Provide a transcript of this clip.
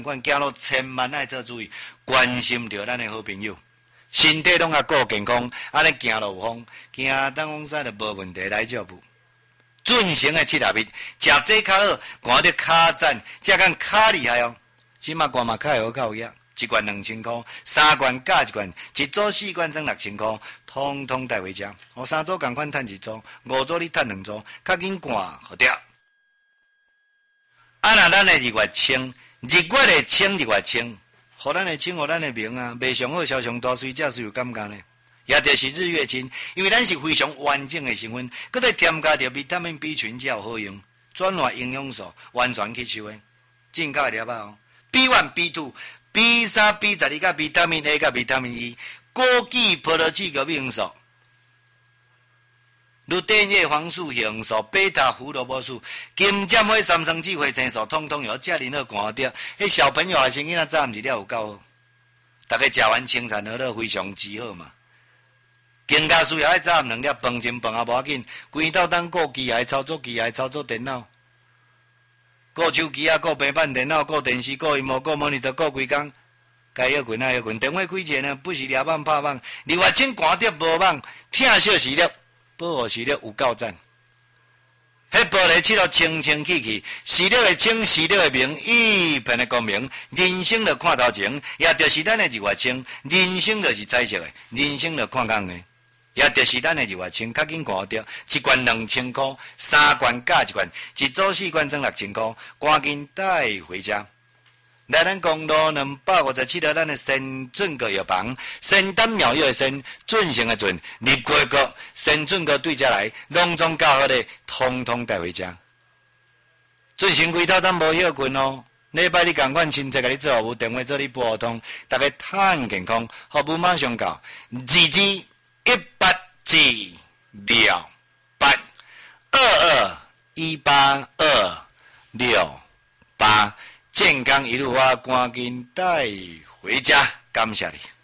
款行路千万爱做注意，关心着咱的好朋友，身体拢较顾健康，安尼行路有风，行东风西就无问题来照顾。准成的7合一，食这较好，看到卡赞，才讲卡厉害哦。即马挂嘛较会好较有益，一罐2000块，3罐加一罐，一组4罐装6000块，通通带回家。我3组共款趁1组，5组你趁2组，较紧挂好掉。啊那咱的日月清，日月的清，日月清，互咱的清，互咱的明啊，袂上好烧上大水，这是有感觉呢。也就是日月清，因为咱是非常完整的成分，搁再添加着维他命 B 群，才有好用，转化营养素，完全吸收的，正确了吧哦。B1、B2、B3、B12甲维他命 A 甲维他命 E， 枸杞、葡萄籽个维生素。如电叶黄素、红素、贝塔胡萝卜素、金针花、三生子、花青素，通通有遮人好看掉。迄小朋友啊，生囡仔早毋是了有够好，大家食完清餐好了，非常之好嘛。更加需要爱早2粒饭前饭啊，无要紧。规斗当顾机械操作机械操作电脑，顾手机啊，顾平板电脑，顾电视，顾荧幕，顾monitor，顾规工。该休困啊休困，电话开者呢，不是抓网拍网，日月清寒着无网，听小视力，保护视力有够赞。迄玻璃漆都清清气气，视力会清，视力会明，一片的光明，人生就看头前，也就是咱的日月清，人生就是彩色的，人生就看空的。也就是咱的日月清，较紧看着，一罐2000块，3罐加一罐，一组4罐装6000块，赶紧带回家。来咱公路257号，咱的神准阁药房，仙丹妙药的仙，准成的准，日月阁神准阁对家来，拢总教好的，通通带回家。准成规头咱无休困哦。礼拜你共款亲戚甲你做服务，电话做你拨通，大家趁健康，服务马上到，2218六8 221828，健康一路花，赶紧带回家，感谢你。